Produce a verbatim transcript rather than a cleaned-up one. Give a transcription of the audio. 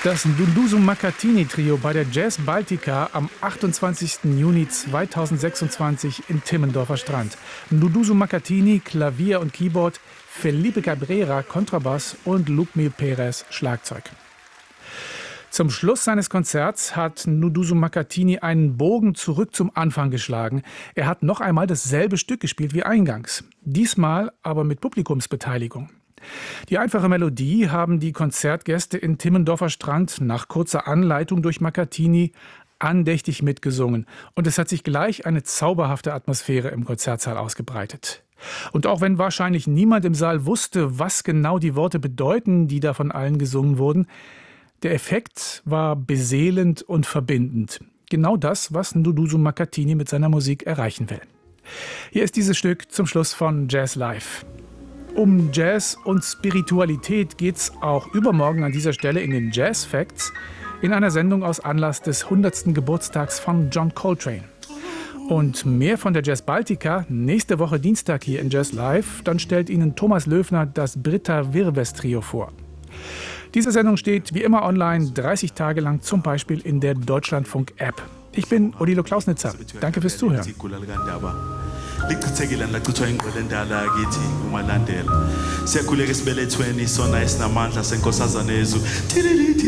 Das Nduduzo Makhathini Trio bei der Jazz Baltica am achtundzwanzigsten Juni zweitausendsechsundzwanzig in Timmendorfer Strand. Nduduzo Makhathini, Klavier und Keyboard, Felipe Cabrera, Kontrabass und Lucmil Perez, Schlagzeug. Zum Schluss seines Konzerts hat Nduduzo Makhathini einen Bogen zurück zum Anfang geschlagen. Er hat noch einmal dasselbe Stück gespielt wie eingangs, diesmal aber mit Publikumsbeteiligung. Die einfache Melodie haben die Konzertgäste in Timmendorfer Strand nach kurzer Anleitung durch Makhathini andächtig mitgesungen. Und es hat sich gleich eine zauberhafte Atmosphäre im Konzertsaal ausgebreitet. Und auch wenn wahrscheinlich niemand im Saal wusste, was genau die Worte bedeuten, die da von allen gesungen wurden, der Effekt war beseelend und verbindend. Genau das, was Nduduzo Makhathini mit seiner Musik erreichen will. Hier ist dieses Stück zum Schluss von Jazz Live. Um Jazz und Spiritualität geht's auch übermorgen an dieser Stelle in den Jazz Facts in einer Sendung aus Anlass des hundertsten Geburtstags von John Coltrane. Und mehr von der Jazz Baltica nächste Woche Dienstag hier in Jazz Live. Dann stellt Ihnen Thomas Löfner das Britta Virves Trio vor. Diese Sendung steht wie immer online, dreißig Tage lang, zum Beispiel in der Deutschlandfunk-App. Ich bin Odilo Klausnitzer. Danke fürs Zuhören. Lichithekile lachithwa ingqele endala kithi umalandela siyakhuleka sibelethweni sona esinamandla senkosazana yezu.